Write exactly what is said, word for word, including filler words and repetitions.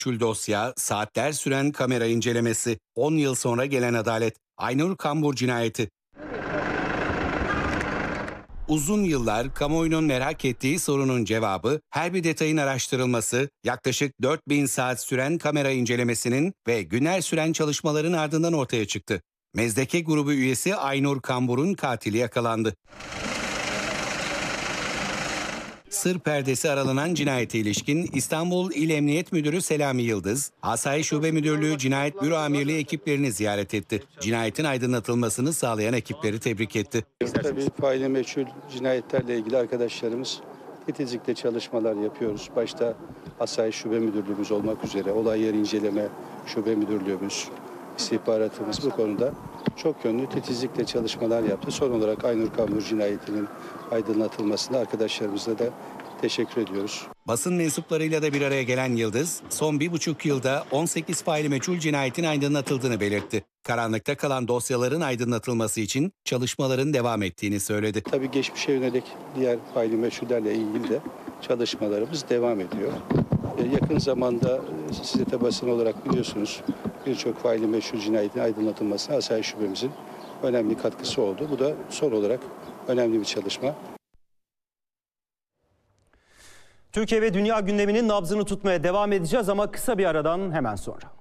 Meçhul dosya, saatler süren kamera incelemesi, on yıl sonra gelen adalet, Aynur Kambur cinayeti. Uzun yıllar kamuoyunun merak ettiği sorunun cevabı, her bir detayın araştırılması, yaklaşık dört bin saat süren kamera incelemesinin ve günler süren çalışmaların ardından ortaya çıktı. Mezdeke grubu üyesi Aynur Kambur'un katili yakalandı. Sır perdesi aralanan cinayete ilişkin İstanbul İl Emniyet Müdürü Selami Yıldız, Asayiş Şube Müdürlüğü Cinayet Büro Amirliği ekiplerini ziyaret etti. Cinayetin aydınlatılmasını sağlayan ekipleri tebrik etti. Tabii faili meçhul cinayetlerle ilgili arkadaşlarımız titizlikle çalışmalar yapıyoruz. Başta Asayiş Şube Müdürlüğümüz olmak üzere olay yeri inceleme şube müdürlüğümüz, istihbaratımız bu konuda çok yönlü titizlikle çalışmalar yaptı. Son olarak Aynur Kambur cinayetinin aydınlatılmasına arkadaşlarımıza da teşekkür ediyoruz. Basın mensuplarıyla da bir araya gelen Yıldız, son bir buçuk yılda on sekiz faili meçhul cinayetin aydınlatıldığını belirtti. Karanlıkta kalan dosyaların aydınlatılması için çalışmaların devam ettiğini söyledi. Tabii geçmişe yönelik diğer faili meçhullerle ilgili de çalışmalarımız devam ediyor. Yakın zamanda siz de basın olarak biliyorsunuz birçok faili meçhul cinayetin aydınlatılmasına Asayiş Şubemizin önemli katkısı oldu. Bu da son olarak önemli bir çalışma. Türkiye ve dünya gündeminin nabzını tutmaya devam edeceğiz ama kısa bir aradan hemen sonra.